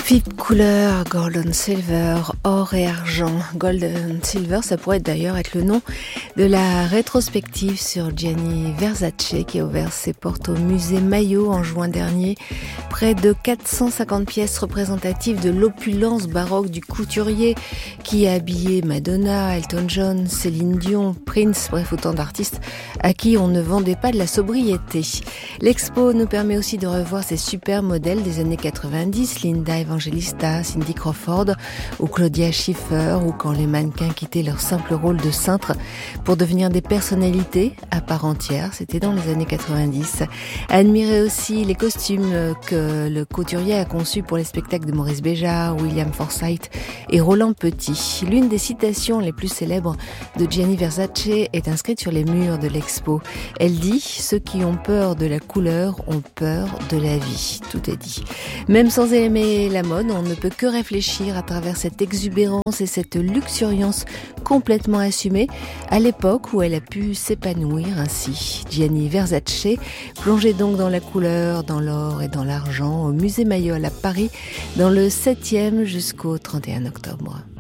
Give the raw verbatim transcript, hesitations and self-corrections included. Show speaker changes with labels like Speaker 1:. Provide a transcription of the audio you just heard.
Speaker 1: Vive couleur, gold and silver, or et argent. Gold and silver, ça pourrait d'ailleurs être le nom de la rétrospective sur Gianni Versace qui a ouvert ses portes au musée Maillot en juin dernier. Près de quatre cent cinquante pièces représentatives de l'opulence baroque du couturier qui a habillé Madonna, Elton John, Céline Dion, Prince, bref autant d'artistes à qui on ne vendait pas de la sobriété. L'expo nous permet aussi de revoir ces super modèles des années quatre-vingt-dix, Linda Evangelista, Cindy Crawford ou Claudia Schiffer, ou quand les mannequins quittaient leur simple rôle de cintre pour devenir des personnalités à part entière, c'était dans les années quatre-vingt-dix. Admirez aussi les costumes que le couturier a conçus pour les spectacles de Maurice Béjart, William Forsythe et Roland Petit. L'une des citations les plus célèbres de Gianni Versace est inscrite sur les murs de l'expo. Elle dit « Ceux qui ont peur de la couleur ont peur de la vie ». Tout est dit. Même sans aimer la mode, on ne peut que réfléchir à travers cette exubérance et cette luxuriance complètement assumée à l'époque où elle a pu s'épanouir ainsi. Gianni Versace, plongé donc dans la couleur, dans l'or et dans l'argent au musée Maillot à Paris dans le septième jusqu'au trente et un octobre.